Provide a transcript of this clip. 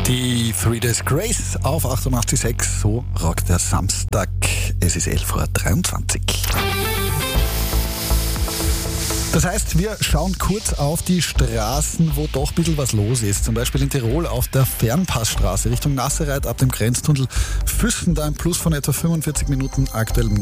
Die Three Days Grace auf 88.6, so rockt der Samstag. Es ist 11.23 Uhr. Das heißt, wir schauen kurz auf die Straßen, wo doch ein bisschen was los ist. Zum Beispiel in Tirol auf der Fernpassstraße Richtung Nasserreit ab dem Grenztunnel Füssen, da ein Plus von etwa 45 Minuten aktuell